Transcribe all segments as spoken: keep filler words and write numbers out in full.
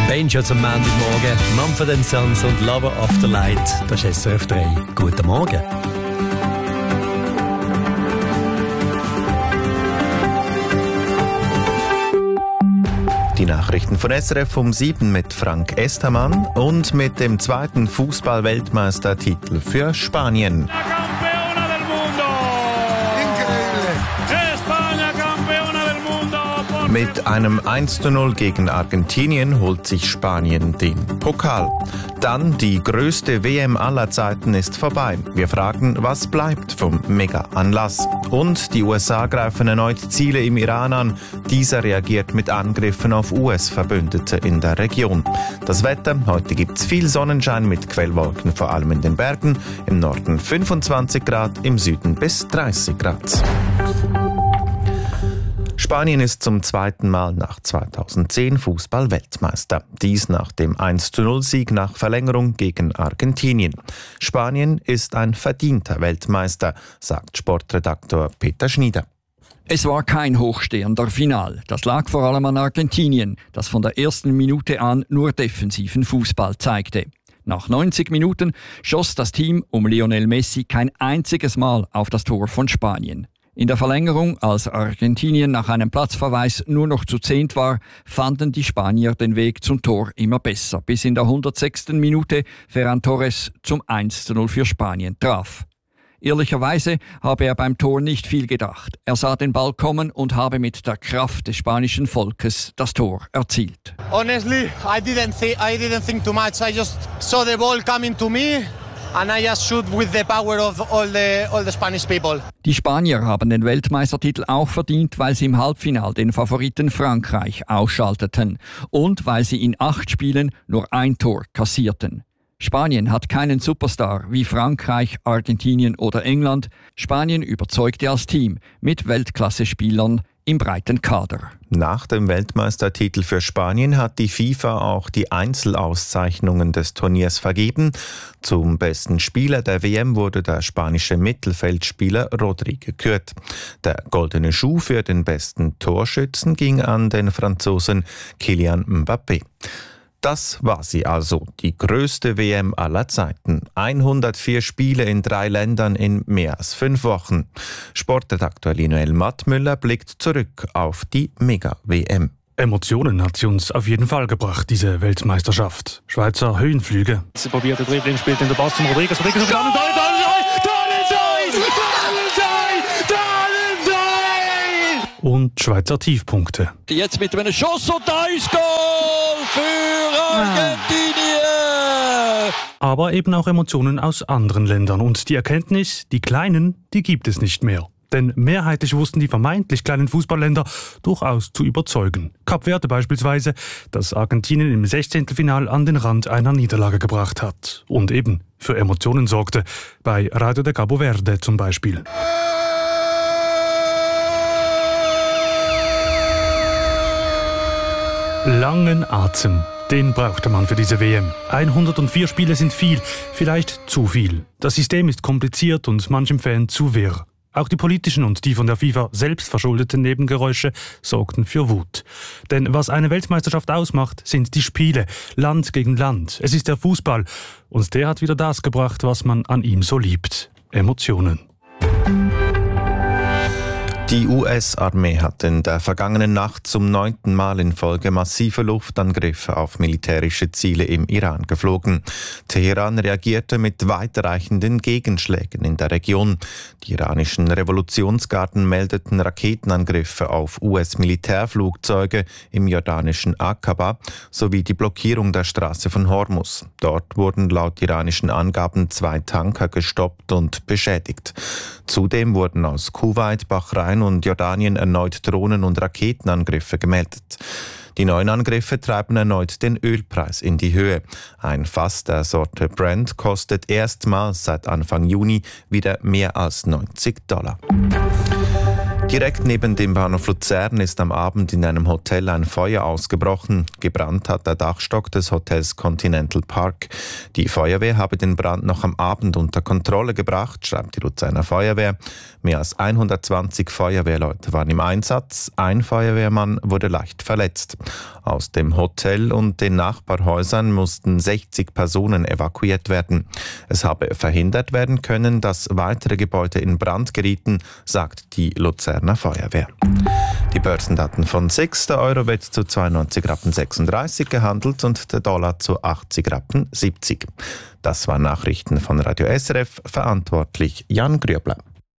Benjo zum Montagmorgen, Mumford and Sons und Lover After Light. Das ist S R F drei. Guten Morgen. Die Nachrichten von S R F um sieben mit Frank Estermann und mit dem zweiten Fußball-Weltmeistertitel für Spanien. Mit einem eins zu null gegen Argentinien holt sich Spanien den Pokal. Dann die größte W M aller Zeiten ist vorbei. Wir fragen, was bleibt vom Mega-Anlass? Und die U S A greifen erneut Ziele im Iran an. Dieser reagiert mit Angriffen auf U S-Verbündete in der Region. Das Wetter, heute gibt's viel Sonnenschein mit Quellwolken, vor allem in den Bergen. Im Norden fünfundzwanzig Grad, im Süden bis dreißig Grad. Spanien ist zum zweiten Mal nach zweitausendzehn Fußball-Weltmeister. Dies nach dem eins zu null Sieg nach Verlängerung gegen Argentinien. Spanien ist ein verdienter Weltmeister, sagt Sportredaktor Peter Schnieder. Es war kein hochstehender Final. Das lag vor allem an Argentinien, das von der ersten Minute an nur defensiven Fußball zeigte. Nach neunzig Minuten schoss das Team um Lionel Messi kein einziges Mal auf das Tor von Spanien. In der Verlängerung, als Argentinien nach einem Platzverweis nur noch zu zehnt war, fanden die Spanier den Weg zum Tor immer besser, bis in der hundertsechsten Minute Ferran Torres zum eins zu null für Spanien traf. Ehrlicherweise habe er beim Tor nicht viel gedacht. Er sah den Ball kommen und habe mit der Kraft des spanischen Volkes das Tor erzielt. Honestly, I didn't think, I didn't think too much. I just saw the ball coming to me. And I just shoot with the power of all the, all the Spanish people. Die Spanier haben den Weltmeistertitel auch verdient, weil sie im Halbfinale den Favoriten Frankreich ausschalteten und weil sie in acht Spielen nur ein Tor kassierten. Spanien hat keinen Superstar wie Frankreich, Argentinien oder England. Spanien überzeugte als Team mit Weltklasse-Spielern im breiten Kader. Nach dem Weltmeistertitel für Spanien hat die FIFA auch die Einzelauszeichnungen des Turniers vergeben. Zum besten Spieler der W M wurde der spanische Mittelfeldspieler Rodri gekürt. Der goldene Schuh für den besten Torschützen ging an den Franzosen Kylian Mbappé. Das war sie also, die größte W M aller Zeiten. hundertvier Spiele in drei Ländern in mehr als fünf Wochen. Sportredakteur Linoel Mattmüller blickt zurück auf die Mega-W M. Emotionen hat sie uns auf jeden Fall gebracht, diese Weltmeisterschaft. Schweizer Höhenflüge. Sie probiert den Dribbling, spielt in der Pass zum Rodriguez. Rodriguez und dann und Schweizer Tiefpunkte. Jetzt mit einem Schuss und da ist Goal für Argentinien! Aber eben auch Emotionen aus anderen Ländern. Und die Erkenntnis, die Kleinen, die gibt es nicht mehr. Denn mehrheitlich wussten die vermeintlich kleinen Fußballländer durchaus zu überzeugen. Kap Verde beispielsweise, das Argentinien im Sechzehntelfinal an den Rand einer Niederlage gebracht hat. Und eben für Emotionen sorgte. Bei Radio de Cabo Verde zum Beispiel. Langen Atem, den brauchte man für diese W M. hundertvier Spiele sind viel, vielleicht zu viel. Das System ist kompliziert und manchem Fan zu wirr. Auch die politischen und die von der FIFA selbst verschuldeten Nebengeräusche sorgten für Wut. Denn was eine Weltmeisterschaft ausmacht, sind die Spiele, Land gegen Land. Es ist der Fußball und der hat wieder das gebracht, was man an ihm so liebt: Emotionen. Die U S-Armee hat in der vergangenen Nacht zum neunten Mal in Folge massive Luftangriffe auf militärische Ziele im Iran geflogen. Teheran reagierte mit weitreichenden Gegenschlägen in der Region. Die iranischen Revolutionsgarden meldeten Raketenangriffe auf U S-Militärflugzeuge im jordanischen Aqaba sowie die Blockierung der Straße von Hormuz. Dort wurden laut iranischen Angaben zwei Tanker gestoppt und beschädigt. Zudem wurden aus Kuwait, Bahrain und Jordanien erneut Drohnen- und Raketenangriffe gemeldet. Die neuen Angriffe treiben erneut den Ölpreis in die Höhe. Ein Fass der Sorte Brent kostet erstmals seit Anfang Juni wieder mehr als neunzig Dollar. Direkt neben dem Bahnhof Luzern ist am Abend in einem Hotel ein Feuer ausgebrochen. Gebrannt hat der Dachstock des Hotels Continental Park. Die Feuerwehr habe den Brand noch am Abend unter Kontrolle gebracht, schreibt die Luzerner Feuerwehr. Mehr als hundertzwanzig Feuerwehrleute waren im Einsatz. Ein Feuerwehrmann wurde leicht verletzt. Aus dem Hotel und den Nachbarhäusern mussten sechzig Personen evakuiert werden. Es habe verhindert werden können, dass weitere Gebäude in Brand gerieten, sagt die Luzerner Feuerwehr. Die Börsendaten von sechs. Der Euro wird zu zweiundneunzig Rappen sechsunddreißig gehandelt und der Dollar zu achtzig Rappen siebzig. Das waren Nachrichten von Radio S R F, verantwortlich Jan Grübler.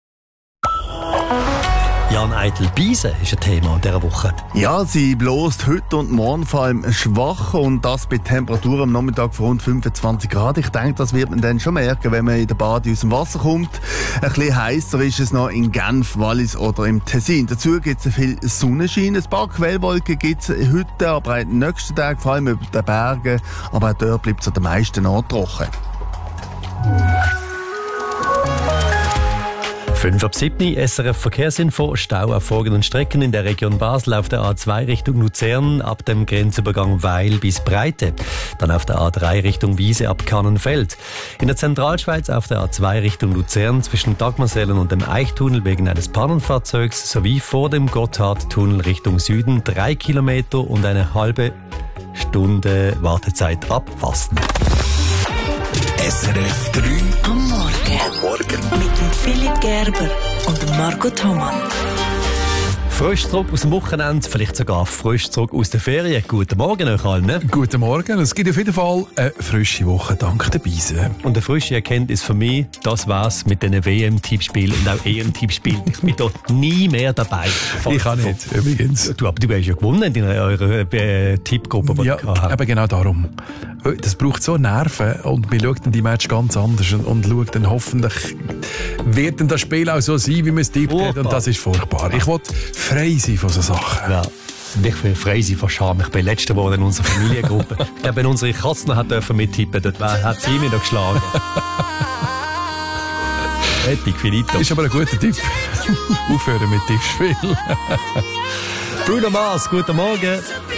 Jan Eitel-Biese ist ein Thema dieser Woche. Ja, sie bläst heute und morgen vor allem schwach und das bei Temperaturen am Nachmittag von rund fünfundzwanzig Grad. Ich denke, das wird man dann schon merken, wenn man in der Bade aus dem Wasser kommt. Ein bisschen heißer ist es noch in Genf, Wallis oder im Tessin. Dazu gibt es viel Sonnenschein. Ein paar Quellwolken gibt es heute, aber in den nächsten Tagen, vor allem über den Bergen. Aber auch dort bleibt es an den meisten noch trocken. fünf ab sieben, S R F Verkehrsinfo. Stau auf folgenden Strecken in der Region Basel auf der A zwei Richtung Luzern ab dem Grenzübergang Weil bis Breite. Dann auf der A drei Richtung Wiese ab Kannenfeld. In der Zentralschweiz auf der A zwei Richtung Luzern zwischen Dagmarsellen und dem Eichtunnel wegen eines Pannenfahrzeugs sowie vor dem Gotthardtunnel Richtung Süden drei Kilometer und eine halbe Stunde Wartezeit abpassen. S R F drei am Morgen. Am Morgen. Mit dem Philipp Gerber und dem Marco Thomann. Frisch zurück aus dem Wochenende, vielleicht sogar frisch zurück aus der Ferien. Guten Morgen euch allen. Guten Morgen. Es gibt auf jeden Fall eine frische Woche, dank der Beise. Und eine frische Erkenntnis für mich, das war's mit den W M-Tippspielen und auch E M-Tippspielen. Ich bin dort nie mehr dabei. Ich kann nicht, übrigens. Du, aber du hast ja gewonnen in eurer äh, Tippgruppe, die ja, ich hatte. Aber genau darum. Das braucht so Nerven und wir schauen dann die Match ganz anders und, und schauen dann hoffentlich, wird dann das Spiel auch so sein, wie man es tippt hat, und das ist furchtbar. Ich will frei sein von so Sachen. Ja. Ich will frei sein von Scham. Ich bin letzte Woche in unserer Familiengruppe. Ich glaube, wenn unsere Katzen hat dürfen mittippen, dort hat sie mich noch geschlagen. Fertig, finito. Ist aber ein guter Tipp. Aufhören mit Tippspiel. Bruno Mars, guten Morgen.